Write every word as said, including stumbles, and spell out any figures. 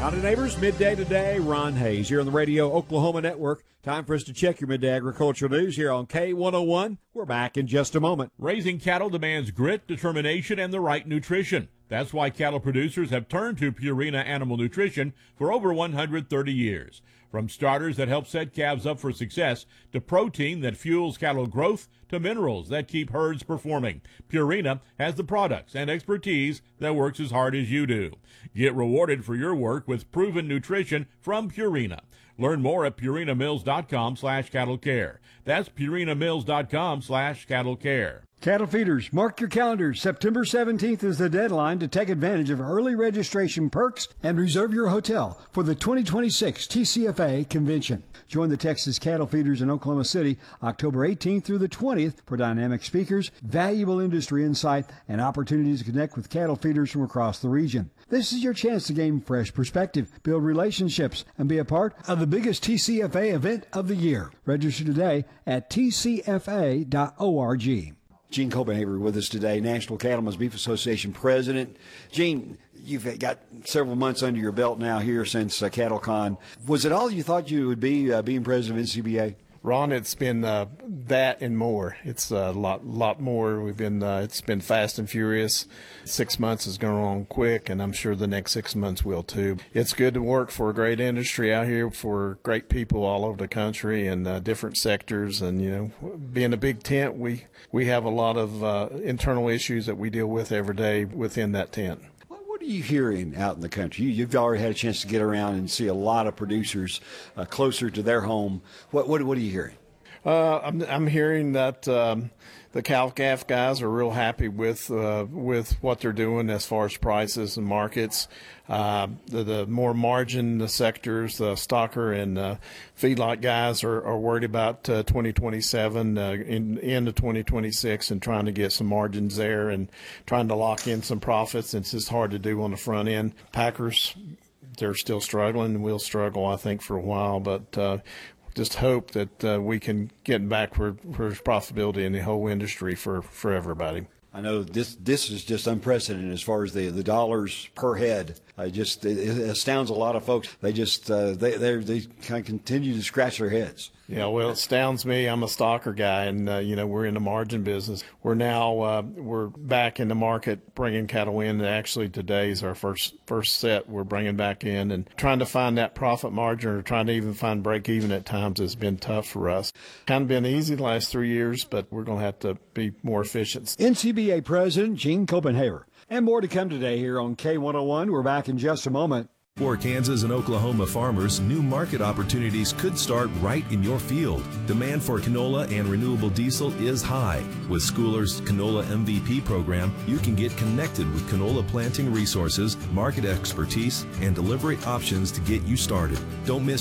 Howdy, neighbors. Midday today. Ron Hayes here on the Radio Oklahoma Network. Time for us to check your midday agricultural news here on K one oh one. We're back in just a moment. Raising cattle demands grit, determination, and the right nutrition. That's why cattle producers have turned to Purina Animal Nutrition for over one hundred thirty years. From starters that help set calves up for success, to protein that fuels cattle growth, to minerals that keep herds performing, Purina has the products and expertise that works as hard as you do. Get rewarded for your work with proven nutrition from Purina. Learn more at purinamills.com slash cattle care. That's purinamills.com slash cattle care. Cattle feeders, mark your calendars. September seventeenth is the deadline to take advantage of early registration perks and reserve your hotel for the twenty twenty-six T C F A convention. Join the Texas Cattle Feeders in Oklahoma City October eighteenth through the twentieth for dynamic speakers, valuable industry insight, and opportunities to connect with cattle feeders from across the region. This is your chance to gain fresh perspective, build relationships, and be a part of the biggest T C F A event of the year. Register today at T C F A dot org. Gene Copenhaver with us today, National Cattlemen's Beef Association president. Gene, you've got several months under your belt now here since uh, CattleCon. Was it all you thought you would be uh, being president of N C B A? Ron, it's been uh, that and more. It's a lot, lot more. We've been, uh, it's been fast and furious. Six months has gone on quick, and I'm sure the next six months will too. It's good to work for a great industry out here, for great people all over the country and uh, different sectors. And you know, being a big tent, we we have a lot of uh, internal issues that we deal with every day within that tent. What are you hearing out in the country? You, you've already had a chance to get around and see a lot of producers uh, closer to their home. What what what are you hearing? Uh, I'm I'm hearing that um, the cow-calf guys are real happy with uh, with what they're doing as far as prices and markets. Uh, the, the more margin the sectors, the stocker and uh, feedlot guys are, are worried about uh, twenty twenty-seven, uh, in into twenty twenty-six, and trying to get some margins there and trying to lock in some profits. It's just hard to do on the front end. Packers, they're still struggling, and will struggle, I think, for a while, but uh, just hope that uh, we can get back for, for profitability in the whole industry for, for everybody. I know this this is just unprecedented as far as the, the dollars per head. I just it, it astounds a lot of folks. They just uh, they they they kind of continue to scratch their heads. Yeah, well, it astounds me. I'm a stocker guy, and uh, you know, we're in the margin business. We're now uh, we're back in the market bringing cattle in. And actually, today is our first first set we're bringing back in, and trying to find that profit margin, or trying to even find break even at times has been tough for us. Kind of been easy the last three years, but we're going to have to be more efficient. N C B A President Gene Copenhaver. And more to come today here on K one oh one. We're back in just a moment. For Kansas and Oklahoma farmers, new market opportunities could start right in your field. Demand for canola and renewable diesel is high. With Schooler's Canola M V P program, you can get connected with canola planting resources, market expertise, and delivery options to get you started. Don't miss